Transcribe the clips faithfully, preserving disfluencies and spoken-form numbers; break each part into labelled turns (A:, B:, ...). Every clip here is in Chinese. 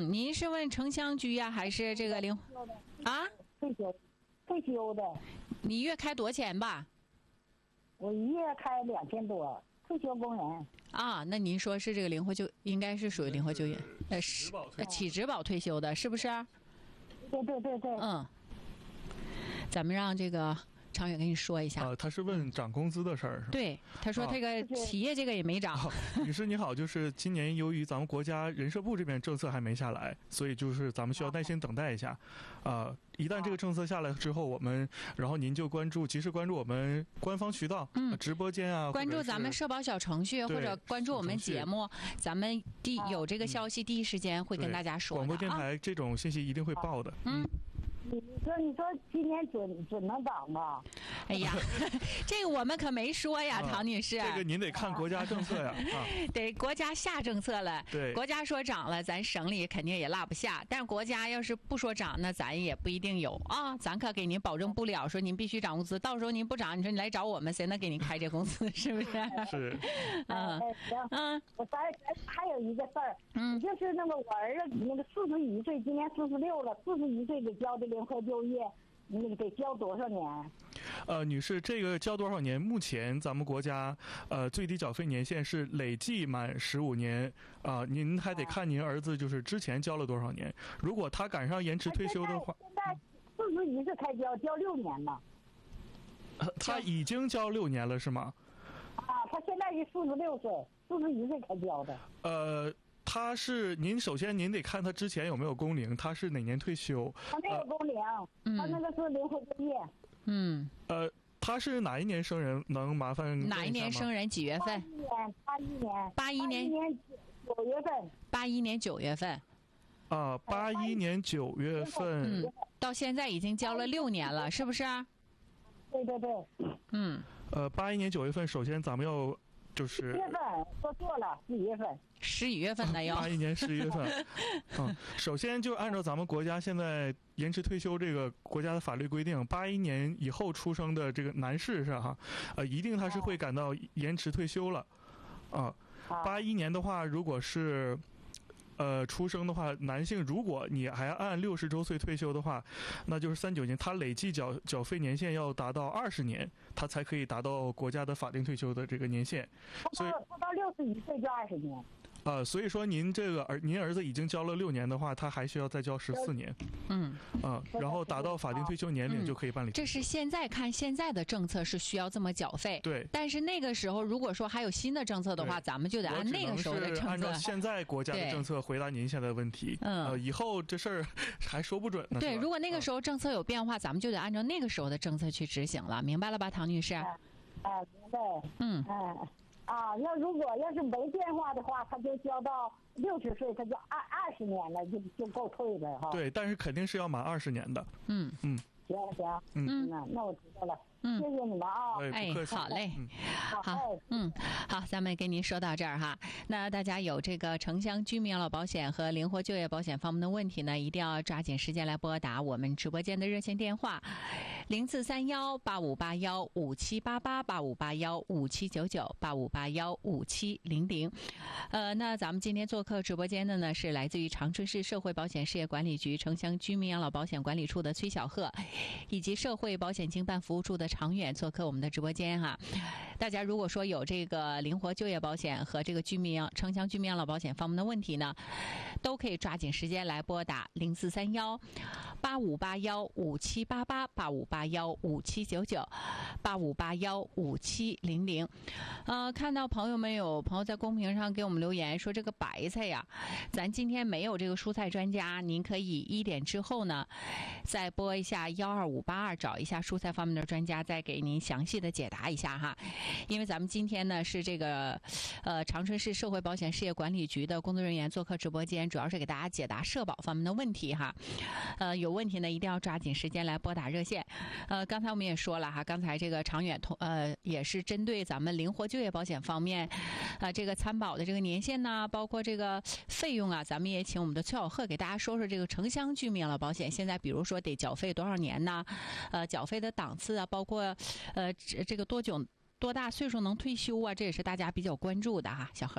A: 嗯，您是问城乡居呀、啊，还是这个零啊？
B: 退休，退休的。
A: 你月开多少钱吧？
B: 我一月开两千多，退休工人。
A: 啊，那您说是这个灵活就应该是属于灵活就业，呃，是启职保退休的，是不是？
B: 对对对对。
A: 嗯，咱们让这个常远跟你说一下。
C: 呃，他是问涨工资的事儿，是吧？
A: 对，他说这个企业这个也没涨。
C: 啊、女士你好，就是今年由于咱们国家人社部这边政策还没下来，所以就是咱们需要耐心等待一下。啊、呃，一旦这个政策下来之后，我们然后您就关注，及时关注我们官方渠道，嗯，直播间啊，
A: 关注咱们社保小程序或者关注我们节目，咱们第有这个消息第一时间会跟大家说的。
C: 广播电台这种信息一定会报的。
A: 嗯。
B: 你说，你说今年准准能涨吧？
A: 哎呀，这个我们可没说呀，唐女士。
C: 这个您得看国家政策呀。啊，
A: 对，国家下政策了。
C: 对，
A: 国家说涨了，咱省里肯定也落不下。但是国家要是不说涨，那咱也不一定有啊。咱可给您保证不了，说您必须涨工资。到时候您不涨，你说你来找我们，谁能给您开这工资？是不是？
C: 是。
B: 嗯行。嗯，我咱还有一个事儿，
A: 嗯，
B: 就是那个我儿子那个四十一岁，今年四十六了，四十一岁给交的联合就业，那个得交多少年？
C: 呃，女士，这个交多少年？目前咱们国家呃最低缴费年限是累计满十五年啊、呃，您还得看您儿子就是之前交了多少年。如果他赶上延迟退休的话，
B: 现在四十一岁开交，交六年了。
C: 他已经交六年了是吗？
B: 啊，他现在是四十六岁，四十一岁开交的。
C: 呃。他是您首先您得看他之前有没有工龄，他是哪年退休？
B: 他没有工龄，
A: 呃、
B: 他那个是灵活就业。
A: 嗯，
C: 呃，他是哪一年生人？能麻烦
A: 哪一年生人？几月份？
B: 八一年，
A: 八一年，八一
B: 年九月份。
A: 八一年九月份。
C: 啊，八一年九月份。
A: 嗯，到现在已经交了六年了，是不是？
B: 对对对。
A: 嗯。
C: 呃，八一年九月份，首先咱们要。就是
B: 十月份说错了，十一月份，
A: 十一月份的哟。
C: 八一年十一月份，嗯，首先就按照咱们国家现在延迟退休这个国家的法律规定，八一年以后出生的这个男士是哈，呃，一定他是会感到延迟退休了，啊，八一年的话，如果是。呃，出生的话，男性如果你还按六十周岁退休的话，那就是三九年，他累计缴缴费年限要达到二十年，他才可以达到国家的法定退休的这个年限。所以
B: 他到六十一岁就二十年。
C: 呃，所以说您这个儿您儿子已经交了六年的话，他还需要再交十四年。
A: 嗯
C: 啊、呃，然后达到法定退休年龄就可以办理、
A: 嗯。这是现在看现在的政策是需要这么缴费。
C: 对。
A: 但是那个时候如果说还有新的政策的话，咱们就得按那个时候的政策。
C: 按照现在国家的政策回答您现在的问题。
A: 嗯。
C: 呃，以后这事儿还说不准呢。
A: 对，如果那个时候政策有变化，咱们就得按照那个时候的政策去执行了，明白了吧，唐女士？
B: 啊，明白。
A: 嗯。
B: 嗯。啊，要如果要是没变化的话，他就交到六十岁，他就二二十年了，就就够退了哈。
C: 对，但是肯定是要满二十年的。
A: 嗯
C: 嗯，
B: 行行，嗯，那那我知道了。嗯，谢谢你们啊！
A: 哎，好嘞，
B: 嗯、
A: 好，嗯，好，咱们跟您说到这儿哈。那大家有这个城乡居民养老保险和灵活就业保险方面的问题呢，一定要抓紧时间来拨打我们直播间的热线电话零四三幺八五八幺五七八八八五八幺五七九九八五八幺五七零零。呃，那咱们今天做客直播间的呢是来自于长春市社会保险事业管理局城乡居民养老保险管理处的崔小贺，以及社会保险经办服务处的常远做客我们的直播间哈。大家如果说有这个灵活就业保险和这个居民城乡居民养老保险方面的问题呢，都可以抓紧时间来拨打零四三幺八五八幺五七八八八五八幺五七九九八五八幺五七零零。呃，看到朋友们有朋友在公屏上给我们留言说这个白菜呀，咱今天没有这个蔬菜专家，您可以一点之后呢再拨一下幺二五八二，找一下蔬菜方面的专家，再给您详细的解答一下哈。因为咱们今天呢是这个呃长春市社会保险事业管理局的工作人员做客直播间，主要是给大家解答社保方面的问题哈。呃，有问题呢一定要抓紧时间来拨打热线。呃，刚才我们也说了哈，刚才这个长远同呃也是针对咱们灵活就业保险方面，呃这个参保的这个年限呢，包括这个费用啊，咱们也请我们的崔小贺给大家说说这个城乡居民养老保险现在比如说得缴费多少年呢？呃，缴费的档次啊，包括呃这个多久多大岁数能退休啊，这也是大家比较关注的哈。小贺。
D: 好。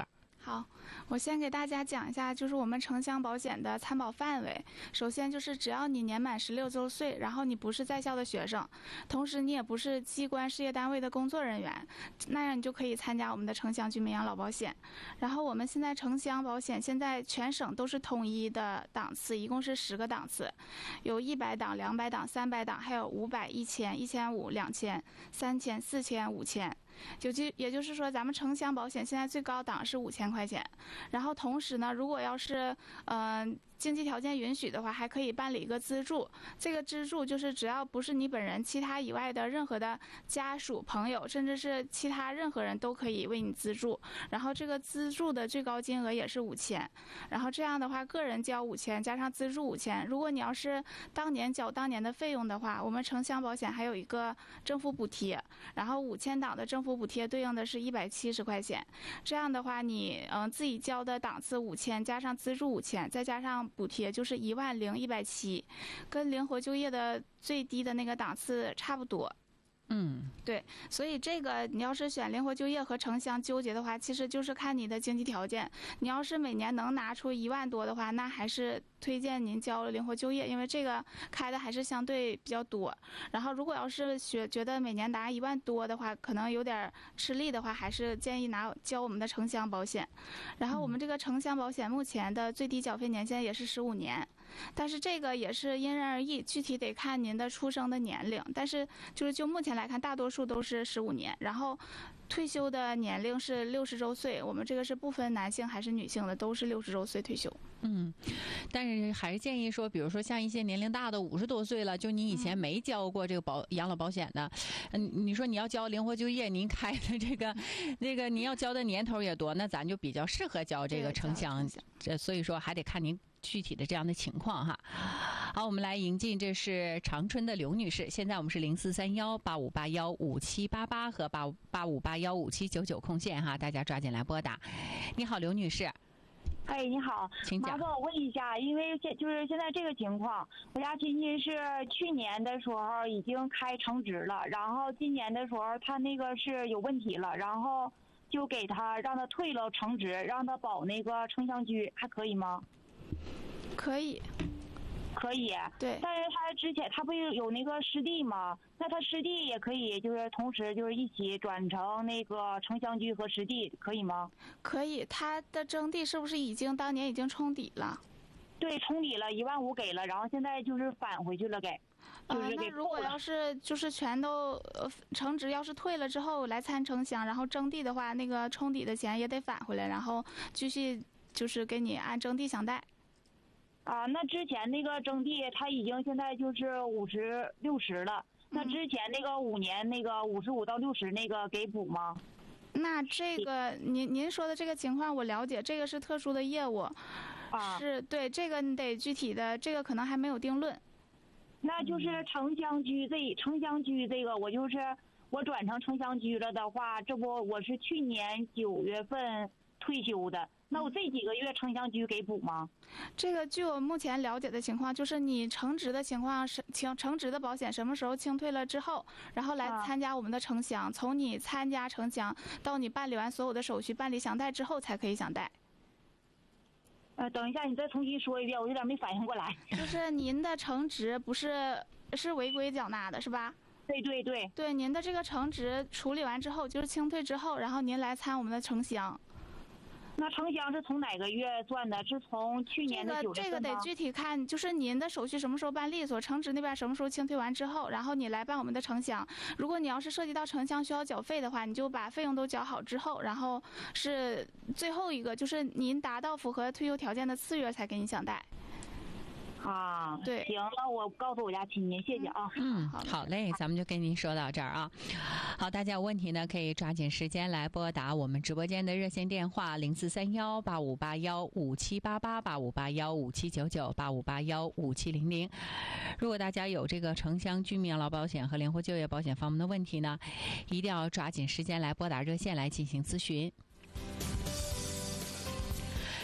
D: 好，我先给大家讲一下，就是我们城乡保险的参保范围。首先就是只要你年满十六周岁，然后你不是在校的学生，同时你也不是机关事业单位的工作人员，那样你就可以参加我们的城乡居民养老保险。然后我们现在城乡保险现在全省都是统一的档次，一共是十个档次，有一百档、两百档、三百档，还有五百、一千、一千五、两千、三千、四千、五千。就就也就是说，咱们城乡保险现在最高档是五千块钱，然后同时呢，如果要是嗯、呃、经济条件允许的话，还可以办理一个资助。这个资助就是只要不是你本人，其他以外的任何的家属、朋友，甚至是其他任何人都可以为你资助。然后这个资助的最高金额也是五千，然后这样的话，个人交五千，加上资助五千。如果你要是当年缴当年的费用的话，我们城乡保险还有一个政府补贴，然后五千档的政府补贴对应的是一百七十块钱。这样的话，你嗯、呃、自己交的档次五千，加上资助五千，再加上补贴就是一万零一百七，跟灵活就业的最低的那个档次差不多。
A: 嗯，
D: 对，所以这个你要是选灵活就业和城乡纠结的话，其实就是看你的经济条件。你要是每年能拿出一万多的话，那还是推荐您交灵活就业，因为这个开的还是相对比较多。然后如果要是学觉得每年拿一万多的话，可能有点吃力的话，还是建议拿交我们的城乡保险。然后我们这个城乡保险目前的最低缴费年限也是十五年。但是这个也是因人而异，具体得看您的出生的年龄。但是就是就目前来看，大多数都是十五年。然后退休的年龄是六十周岁，我们这个是不分男性还是女性的，都是六十周岁退休。
A: 嗯，但是还是建议说，比如说像一些年龄大的五十多岁了，就你以前没交过这个保养老保险的，嗯，你说你要交灵活就业，您开的这个那个您要交的年头也多，那咱就比较适合交这个城乡，这所以说还得看您具体的这样的情况哈。好，我们来迎进，这是长春的刘女士，现在我们是零四三幺八五八幺五七八八和八八五八幺五七九九空线哈，大家抓紧来拨打。你好，刘女士。
E: 哎，你好，
A: 请讲。
E: 麻烦我问一下，因为现就是现在这个情况，我家亲戚是去年的时候已经开成职了，然后今年的时候他那个是有问题了，然后就给他让他退了成职，让他保那个城乡居，还可以吗？
D: 可以。
E: 可以，
D: 对，
E: 但是他之前他不是有那个师弟吗？那他师弟也可以，就是同时就是一起转成那个城乡居和师弟，可以吗？
D: 可以，他的征地是不是已经当年已经冲抵了？
E: 对，冲抵了一万五给了，然后现在就是返回去了给，就是给、
D: 呃、那如果要是就是全都呃成职，要是退了之后来参城乡，然后征地的话，那个冲抵的钱也得返回来，然后继续就是给你按征地相贷。
E: 啊，那之前那个征地他已经现在就是五十六十了，那之前那个五年那个五十五到六十那个给补吗？
D: 那这个您您说的这个情况我了解，这个是特殊的业务，
E: 啊，
D: 是对这个你得具体的，这个可能还没有定论。
E: 那就是城乡居这城乡居这个，我就是我转成城乡居了的话，这不我是去年九月份退休的。那我这几个月城乡居给补吗？
D: 这个据我目前了解的情况，就是你成职的情况是清成职的保险什么时候清退了之后，然后来参加我们的城乡，啊、从你参加城乡到你办理完所有的手续，办理详贷之后才可以详贷。
E: 呃，等一下，你再重新说一遍，我有点没反应过来。
D: 就是您的成职不是是违规缴纳的是吧？
E: 对对对。
D: 对，您的这个成职处理完之后，就是清退之后，然后您来参我们的城乡。
E: 那城乡是从哪个月算的？是从去年的九月份吗？
D: 这个这个得具体看，就是您的手续什么时候办利索，成职那边什么时候清退完之后，然后你来办我们的城乡。如果你要是涉及到城乡需要缴费的话，你就把费用都缴好之后，然后是最后一个，就是您达到符合退休条件的次月才给你详贷。
E: 啊，
D: 对，
E: 行，那我告诉我家亲戚，谢谢啊。
A: 嗯，好嘞，咱们就跟您说到这儿啊。好，大家有问题呢，可以抓紧时间来拨打我们直播间的热线电话零四三幺八五八幺五七八八八五八幺五七九九八五八幺五七零零。如果大家有这个城乡居民养老保险和灵活就业保险方面的问题呢，一定要抓紧时间来拨打热线来进行咨询。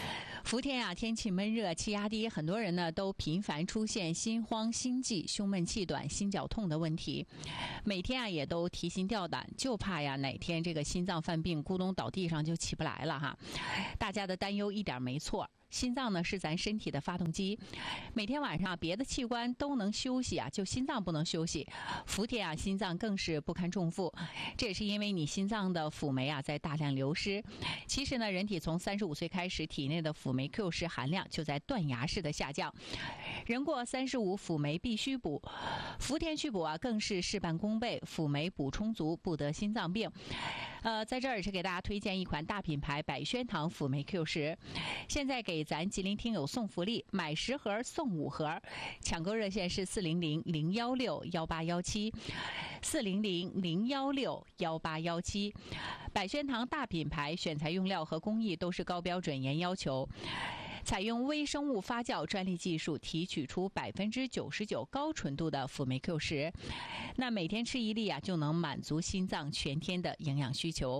A: 伏天啊，天气闷热，气压低，很多人呢都频繁出现心慌、心悸、胸闷气短、心绞痛的问题。每天啊也都提心吊胆，就怕呀哪天这个心脏犯病，咕咚倒地上就起不来了哈。大家的担忧一点没错。心脏呢是咱身体的发动机，每天晚上别的器官都能休息啊，就心脏不能休息。伏天啊，心脏更是不堪重负，这也是因为你心脏的辅酶啊在大量流失。其实呢，人体从三十五岁开始，体内的辅酶 Q 十含量就在断崖式的下降。人过三十五，辅酶必须补，伏天去补啊，更是事半功倍。辅酶补充足，不得心脏病。呃，在这儿也是给大家推荐一款大品牌百宣堂辅酶 Q 十，现在给咱吉林听友送福利，买十盒送五盒，抢购热线是四零零零幺六幺八幺七，四零零零幺六幺八幺七。百宣堂大品牌，选材用料和工艺都是高标准严要求。采用微生物发酵专利技术提取出百分之九十九高纯度的辅酶 Q 十，那每天吃一粒啊，就能满足心脏全天的营养需求。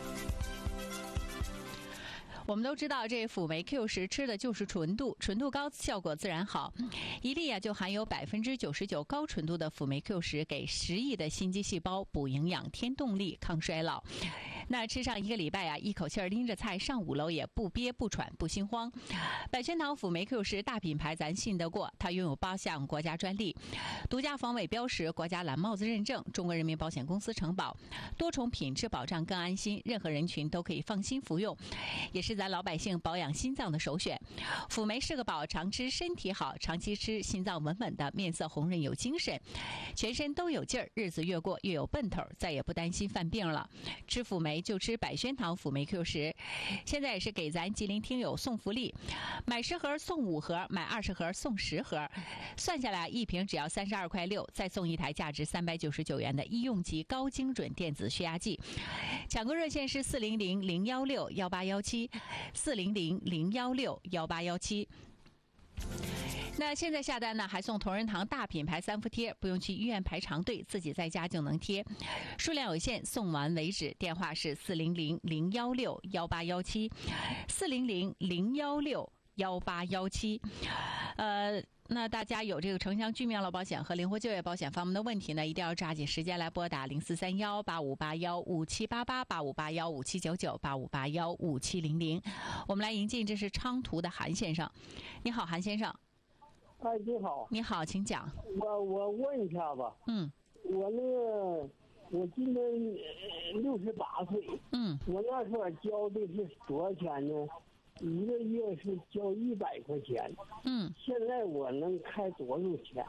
A: 我们都知道，这辅酶 Q 十吃的就是纯度，纯度高，效果自然好。一粒啊就含有百分之九十九高纯度的辅酶 Q 十，给十亿的心肌细胞补营养、添动力、抗衰老。那吃上一个礼拜啊，一口气儿拎着菜上五楼也不憋不喘不心慌。百宣堂辅酶 Q 十大品牌，咱信得过，它拥有八项国家专利、独家防伪标识、国家蓝帽子认证、中国人民保险公司承保，多重品质保障更安心，任何人群都可以放心服用，也是咱老百姓保养心脏的首选。辅酶是个宝，常吃身体好，长期吃心脏稳稳的，面色红润有精神，全身都有劲儿，日子越过越有奔头，再也不担心犯病了。吃辅酶就吃百宣堂辅酶 Q 十，现在也是给咱吉林听友送福利，买十盒送五盒，买二十盒送十盒，算下来一瓶只要三十二块六，再送一台价值三百九十九元的医用级高精准电子血压计。抢购热线是四零零零幺六幺八幺七，四零零零幺六幺八幺七。那现在下单呢，还送同仁堂大品牌三伏贴，不用去医院排长队，自己在家就能贴，数量有限，送完为止。电话是四零零零幺六幺八幺七，四零零零幺六幺八幺七。呃。那大家有这个城乡居民养老保险和灵活就业保险方面的问题呢，一定要抓紧时间来拨打零四三幺八五八幺五七八八八五八幺五七九九八五八幺五七零零。我们来迎进，这是昌图的韩先生。你好，韩先生。
F: 哎，你好。
A: 你好，请讲。
F: 我我问一下吧。
A: 嗯。
F: 我那个，我今年六十八岁。
A: 嗯。
F: 我那时候交的是多少钱呢？一个月是交一百块钱。
A: 嗯。
F: 现在我能开多少钱？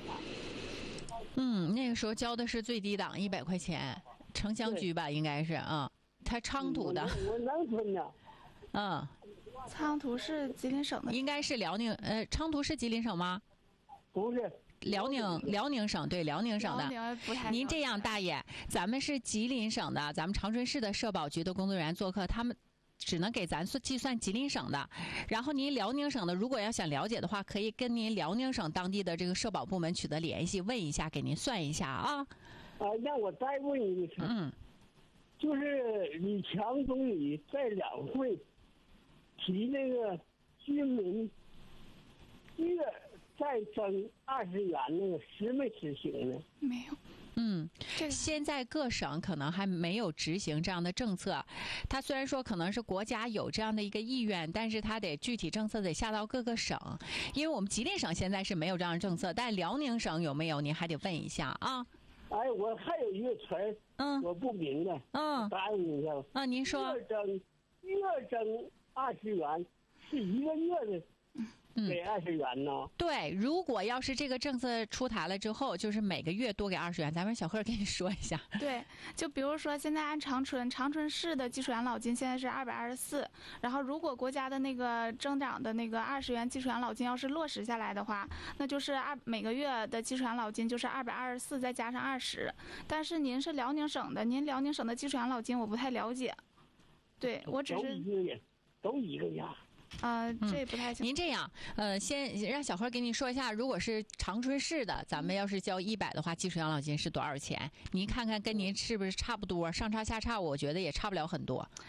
A: 嗯，那个时候交的是最低档一百块钱，城乡局吧，应该是啊。他昌图的。
F: 我, 我农村的。
A: 嗯。
D: 昌图是吉林省的。
A: 应该是辽宁，呃，昌图是吉林省吗？
F: 不是。
A: 辽宁辽宁省，对，辽宁省的。您这样，大爷，咱们是吉林省的，咱们长春市的社保局的工作人员做客，他们只能给咱计算吉林省的。然后您辽宁省的，如果要想了解的话，可以跟您辽宁省当地的这个社保部门取得联系，问一下，给您算一下啊。
F: 啊，那我再问一个事。
A: 嗯。
F: 就是李强总理在两会提那个居民月再增二十元，那个实没实行呢？
D: 没有。
A: 嗯，现在各省可能还没有执行这样的政策。它虽然说可能是国家有这样的一个意愿，但是它得具体政策得下到各个省。因为我们吉林省现在是没有这样的政策，但辽宁省有没有，您还得问一下啊。
F: 哎，我还有一个词儿，
A: 嗯，
F: 我不明白，
A: 嗯，
F: 答应一下吧。
A: 啊，您说。
F: 月增月增二十元，是一个月的。给二十元呢、嗯？
A: 对，如果要是这个政策出台了之后，就是每个月多给二十元。咱们小贺给你说一下。
D: 对，就比如说现在按长春长春市的基础养老金现在是二百二十四，然后如果国家的那个增长的那个二十元基础养老金要是落实下来的话，那就是二每个月的基础养老金就是二百二十四再加上二十。但是您是辽宁省的，您辽宁省的基础养老金我不太了解。对，我只是
F: 都一个人，都一个样。
D: 啊、呃，这不太清楚、
A: 嗯。您这样，呃，先让小何给你说一下，如果是长春市的，咱们要是交一百的话，基础养老金是多少钱？您看看跟您是不是差不多，上差下差，我觉得也差不了很多。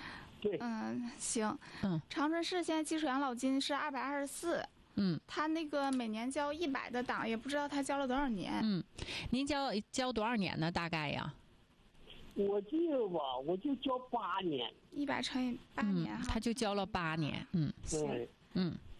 F: 对，
D: 嗯，行。
A: 嗯，
D: 长春市现在基础养老金是二百二十四。
A: 嗯，
D: 他那个每年交一百的档，也不知道他交了多少年。
A: 嗯，您交交多少年呢？大概呀？
F: 我记得吧，我就交八年。
D: 一百乘以八年哈、
A: 嗯，他就交了八年。嗯，
F: 对，
A: 嗯，